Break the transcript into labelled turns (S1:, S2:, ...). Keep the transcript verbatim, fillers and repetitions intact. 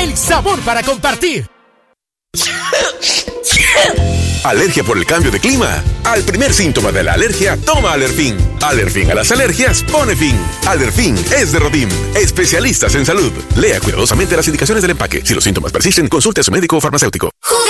S1: el sabor para compartir.
S2: ¿Alergia por el cambio de clima? Al primer síntoma de la alergia, toma Alerfin. Alerfin a las alergias pone fin. Alerfin es de Rodim, especialistas en salud. Lea cuidadosamente las indicaciones del empaque. Si los síntomas persisten, consulte a su médico o farmacéutico.